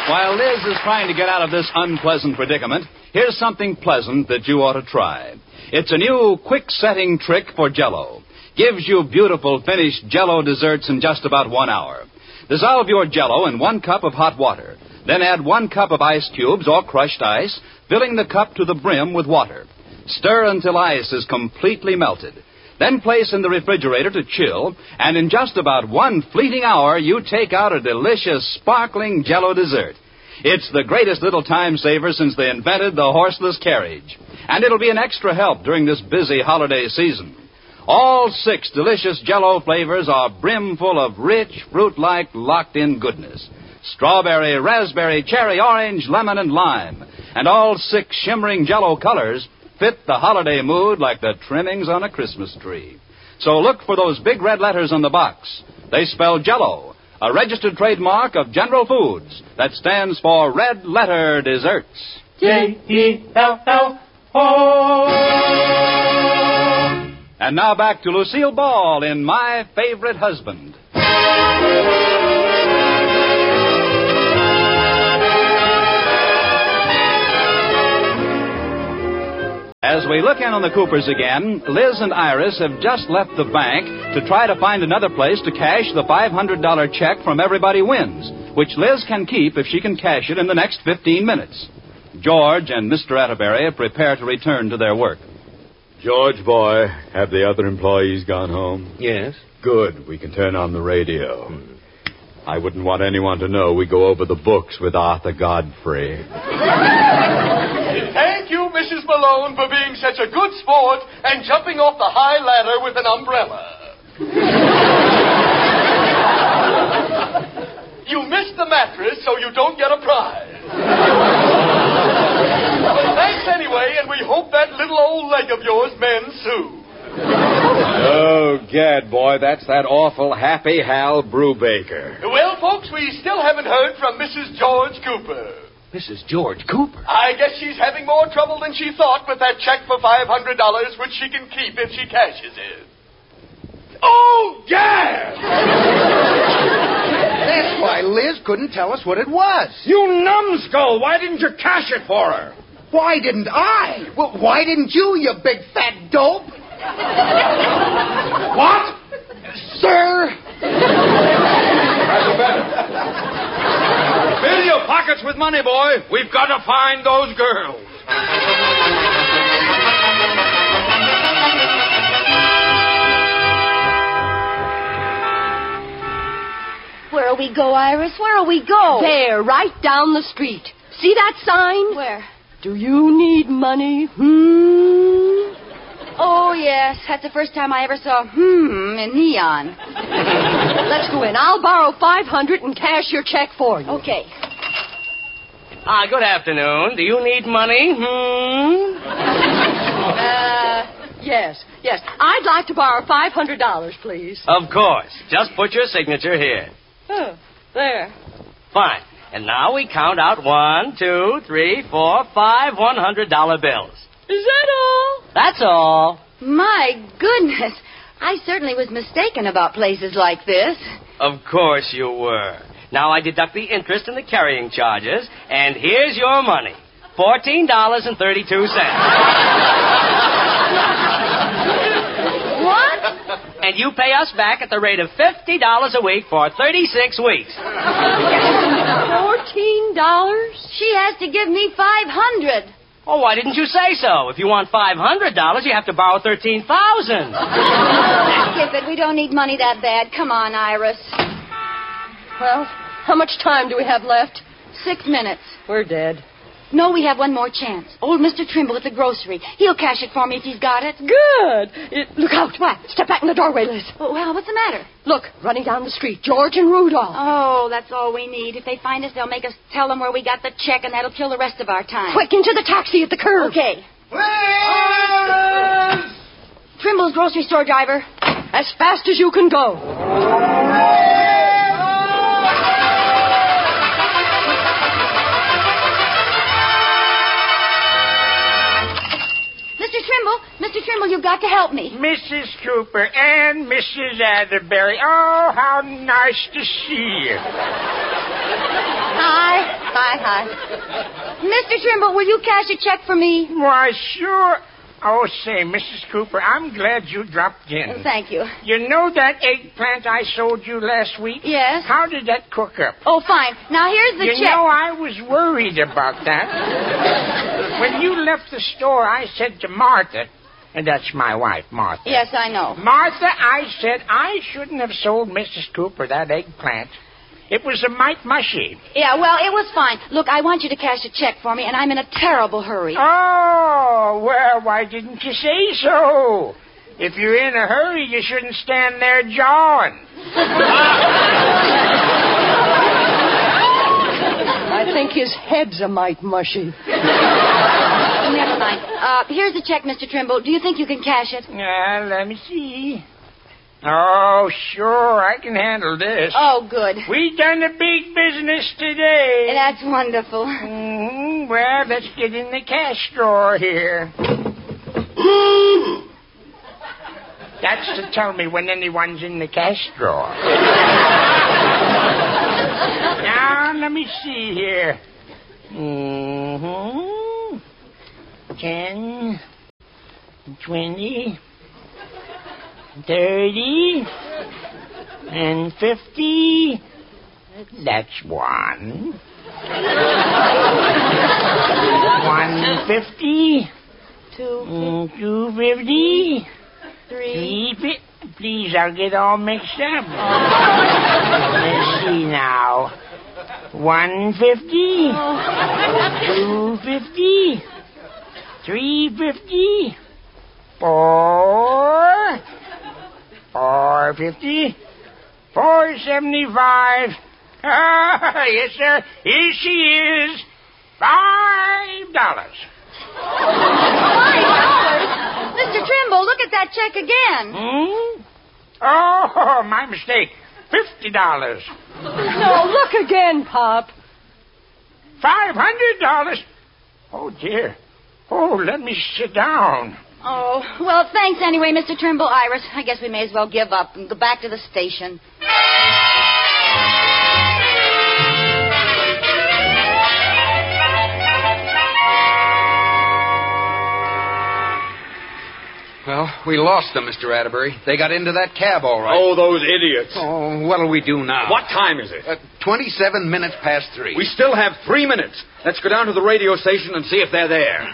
While Liz is trying to get out of this unpleasant predicament, here's something pleasant that you ought to try. It's a new quick-setting trick for Jell-O. Gives you beautiful finished Jell-O desserts in just about 1 hour. Dissolve your Jell-O in 1 cup of hot water. Then add 1 cup of ice cubes or crushed ice, filling the cup to the brim with water. Stir until ice is completely melted. Then place in the refrigerator to chill, and in just about 1 fleeting hour, you take out a delicious, sparkling Jell-O dessert. It's the greatest little time saver since they invented the horseless carriage. And it'll be an extra help during this busy holiday season. All 6 delicious Jell-O flavors are brimful of rich, fruit-like, locked-in goodness. Strawberry, raspberry, cherry, orange, lemon, and lime. And all 6 shimmering Jell-O colors fit the holiday mood like the trimmings on a Christmas tree. So look for those big red letters on the box. They spell Jell-O, a registered trademark of General Foods that stands for Red Letter Desserts. J-E-L-L-O. And now back to Lucille Ball in My Favorite Husband. As we look in on the Coopers again, Liz and Iris have just left the bank to try to find another place to cash the $500 check from Everybody Wins, which Liz can keep if she can cash it in the next 15 minutes. George and Mr. Atterbury prepare to return to their work. George, boy, have the other employees gone home? Yes. Good. We can turn on the radio. I wouldn't want anyone to know we go over the books with Arthur Godfrey. Thank you, Mrs. Malone, for being such a good sport and jumping off the high ladder with an umbrella. You missed the mattress, so you don't get a prize. But thanks anyway, and we hope that little old leg of yours mends soon. Oh, gad, boy, that's that awful Happy Hal Brubaker. Well, folks, we still haven't heard from Mrs. George Cooper. Mrs. George Cooper? I guess she's having more trouble than she thought with that check for $500, which she can keep if she cashes it. Oh, gad! That's why Liz couldn't tell us what it was. You numbskull! Why didn't you cash it for her? Why didn't I? Well, why didn't you big fat dope? What? Sir? Fill your pockets with money, boy. We've got to find those girls. Where'll we go, Iris? Where'll we go? There, right down the street. See that sign? Where? Do you need money? Oh, yes. That's the first time I ever saw in neon. Let's go in. I'll borrow $500 and cash your check for you. Okay. Good afternoon. Do you need money? Yes. I'd like to borrow $500, please. Of course. Just put your signature here. Oh, there. Fine. And now we count out 1, 2, 3, 4, 5 $100 bills. Is that all? That's all. My goodness. I certainly was mistaken about places like this. Of course you were. Now I deduct the interest and the carrying charges, and here's your money. $14.32. What? And you pay us back at the rate of $50 a week for 36 weeks. $14? She has to give me $500. Oh, why didn't you say so? If you want $500, you have to borrow $13,000. Skip it. We don't need money that bad. Come on, Iris. Well, how much time do we have left? 6 minutes. We're dead. No, we have one more chance. Old Mr. Trimble at the grocery. He'll cash it for me if he's got it. Good. Look out. What? Step back in the doorway, Liz. Well, what's the matter? Look, running down the street, George and Rudolph. Oh, that's all we need. If they find us, they'll make us tell them where we got the check, and that'll kill the rest of our time. Quick, into the taxi at the curb. Okay. Trimble's grocery store driver. As fast as you can go. Mr. Trimble, you've got to help me. Mrs. Cooper and Mrs. Atterbury. Oh, how nice to see you. Hi. Hi. Mr. Trimble, will you cash a check for me? Why, sure. Oh, say, Mrs. Cooper, I'm glad you dropped in. Thank you. You know that eggplant I sold you last week? Yes? How did that cook up? Oh, fine. Now, here's the You check. know, I was worried about that. When you left the store, I said to Martha, and that's my wife, Martha. Yes, I know. Martha, I said I shouldn't have sold Mrs. Cooper that eggplant. It was a mite mushy. Yeah, well, it was fine. Look, I want you to cash a check for me, and I'm in a terrible hurry. Oh, well, why didn't you say so? If you're in a hurry, you shouldn't stand there jawing. I think his head's a mite mushy. Never mind. Here's the check, Mr. Trimble. Do you think you can cash it? Let me see. Oh, sure, I can handle this. Oh, good. We done a big business today. That's wonderful. Mm-hmm. Well, let's get in the cash drawer here. That's to tell me when anyone's in the cash drawer. Now, let me see here. 10, 20... 30 and 50. That's 1. 150. 250. 350. Please, I'll get all mixed up. Let's see now. 150. 250. 350. 4. 450, 475. Yes, sir. Here she is. $5. $5? Mr. Trimble, look at that check again. Oh, my mistake. $50. No, look again, Pop. $500. Oh, dear. Oh, let me sit down. Oh, well, thanks anyway, Mr. Trimble. Iris, I guess we may as well give up and go back to the station. Well, we lost them, Mr. Atterbury. They got into that cab all right. Oh, those idiots. Oh, what'll we do now? What time is it? 27 minutes past 3. We still have 3 minutes. Let's go down to the radio station and see if they're there.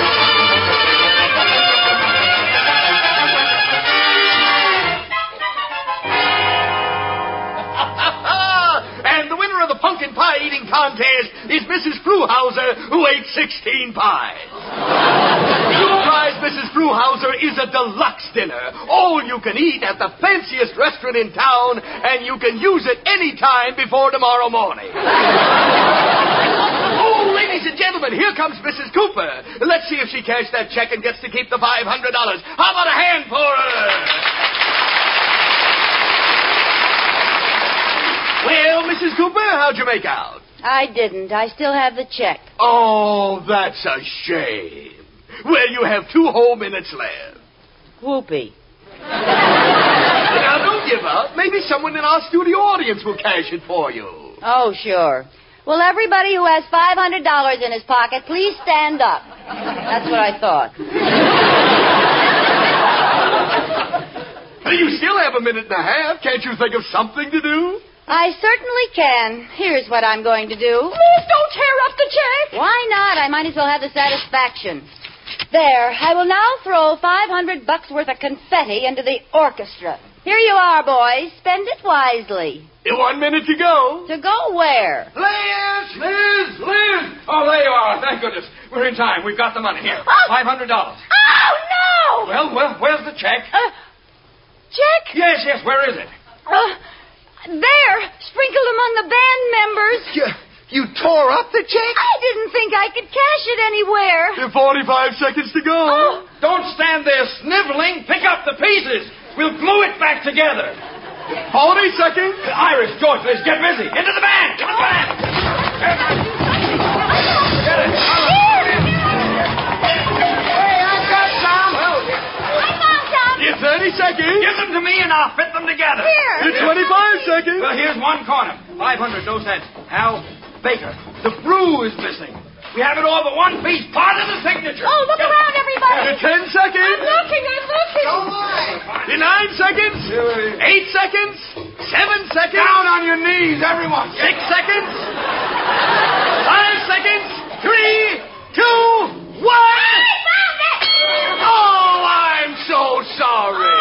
And the winner of the pumpkin pie eating contest is Mrs. Brewhauser, who ate 16 pies. The new prize, Mrs. Brewhauser, is a deluxe dinner. All you can eat at the fanciest restaurant in town, and you can use it any time before tomorrow morning. Oh, ladies and gentlemen, here comes Mrs. Cooper. Let's see if she cashed that check and gets to keep the $500. How about a hand for her? Well, Mrs. Cooper, how'd you make out? I didn't. I still have the check. Oh, that's a shame. Well, you have 2 whole minutes left. Whoopee. Now, don't give up. Maybe someone in our studio audience will cash it for you. Oh, sure. Well, everybody who has $500 in his pocket, please stand up. That's what I thought. You still have a minute and a half. Can't you think of something to do? I certainly can. Here's what I'm going to do. Please don't tear up the check. Why not? I might as well have the satisfaction. There. I will now throw $500 worth of confetti into the orchestra. Here you are, boys. Spend it wisely. 1 minute to go. To go where? Liz! Oh, there you are. Thank goodness. We're in time. We've got the money. Here. $500. Oh, no! Well, where's the check? Check? Yes. Where is it? There, sprinkled among the band members. You tore up the check? I didn't think I could cash it anywhere. 45 seconds to go. Oh. Don't stand there sniveling. Pick up the pieces. We'll glue it back together. 40 seconds. Iris, George, Liz, get busy. Into the van. Get it. Hey, I've got some. I found some. You 30 seconds. Give them to me and I'll fit them together. Here. You 25 seconds. Well, here's one corner. 500, no cents. Al, Baker, the brew is missing. We have it all but one piece, part of the signature. Oh, look around, everybody. 10 seconds. I'm looking. In 9 seconds. 8 seconds. 7 seconds. Down on your knees, everyone. 6 seconds. 5 seconds. 3, 2, 1. I found it. Oh, I'm so sorry.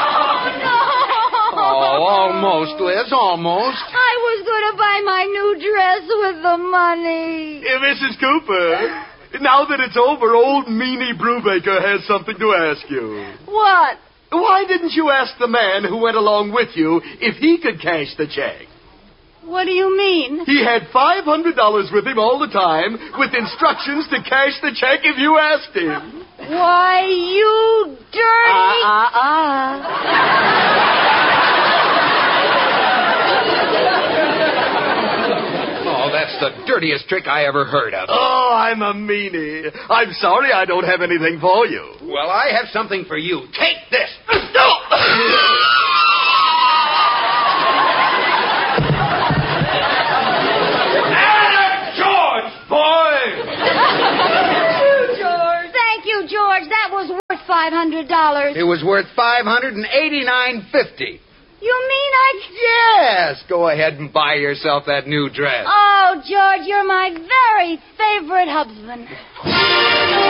Oh, almost, Liz, almost. I was going to buy my new dress with the money. Mrs. Cooper, now that it's over, old meanie Brubaker has something to ask you. What? Why didn't you ask the man who went along with you if he could cash the check? What do you mean? He had $500 with him all the time, with instructions to cash the check if you asked him. Why, you dirty... Oh, that's the dirtiest trick I ever heard of. Oh, I'm a meanie. I'm sorry I don't have anything for you. Well, I have something for you. Take this. George, boy! Thank you, George. That was worth $500. It was worth $589.50. You mean I... Yes, go ahead and buy yourself that new dress. Oh, George, you're my very favorite husband.